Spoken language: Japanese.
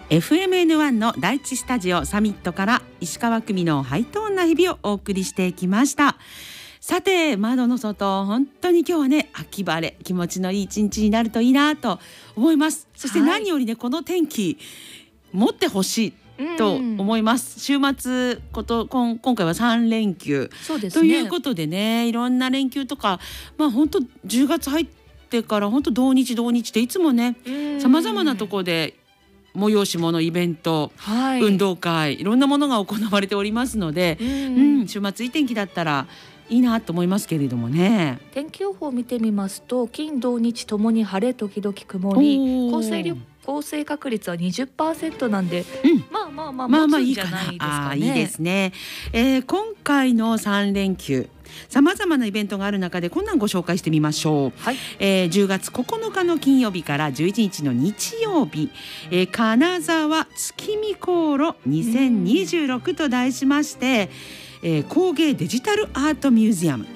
FMN1 の第一スタジオサミットから石川久美のハイトーンな日々をお送りしてきました。さて、窓の外、本当に今日はね、秋晴れ、気持ちのいい一日になるといいなと思います。そして何よりね、この天気持ってほしいと思います。週末今回は3連休、 そうですね、 ということでね、いろんな連休とか、本当10月入ってから本当同日っていつもね、さまざまなところで催し物、イベント、運動会、いろんなものが行われておりますので、週末いい天気だったらいいなと思いますけれどもね。 天気予報を見てみますと、金土日ともに晴れ時々曇り、降水確率は 20% なんで、持つんじゃないですかね。 いいですね。今回の3連休、さまざまなイベントがある中でこんなんご紹介してみましょう。10月9日の金曜日から11日の日曜日、金沢月見航路2026と題しまして、工芸デジタルアートミュージアム